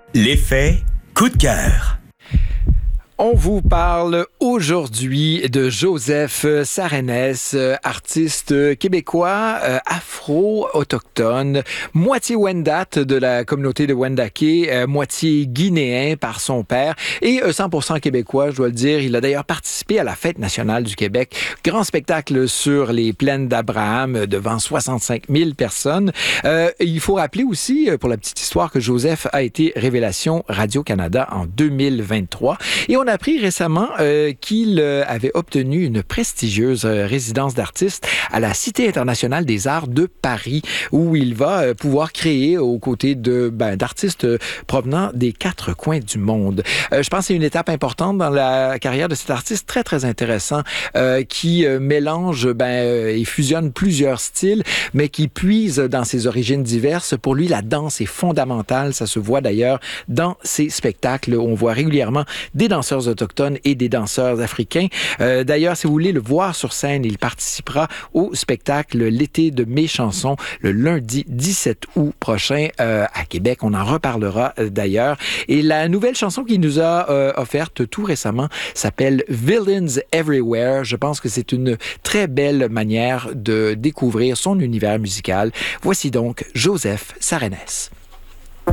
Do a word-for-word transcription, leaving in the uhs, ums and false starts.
L'effet coup de cœur. On vous parle aujourd'hui de Joseph Sarenès, artiste québécois, euh, afro-autochtone, moitié Wendat de la communauté de Wendake, euh, moitié guinéen par son père et euh, cent pour cent québécois, je dois le dire. Il a d'ailleurs participé à la Fête nationale du Québec, grand spectacle sur les plaines d'Abraham devant soixante-cinq mille personnes. Euh, il faut rappeler aussi, pour la petite histoire, que Joseph a été Révélation Radio-Canada en deux mille vingt-trois et on a appris récemment euh, qu'il euh, avait obtenu une prestigieuse euh, résidence d'artiste à la Cité internationale des arts de Paris, où il va euh, pouvoir créer aux côtés de ben, d'artistes euh, provenant des quatre coins du monde. Euh, je pense que c'est une étape importante dans la carrière de cet artiste très, très intéressant, euh, qui euh, mélange ben, euh, et fusionne plusieurs styles, mais qui puise dans ses origines diverses. Pour lui, la danse est fondamentale. Ça se voit d'ailleurs dans ses spectacles. On voit régulièrement des danseurs autochtones et des danseurs africains. Euh, d'ailleurs, si vous voulez le voir sur scène, il participera au spectacle L'été de mes chansons le lundi dix-sept août prochain euh, à Québec. On en reparlera euh, d'ailleurs. Et la nouvelle chanson qu'il nous a euh, offerte tout récemment s'appelle Villains Everywhere. Je pense que c'est une très belle manière de découvrir son univers musical. Voici donc Joseph Sarenès.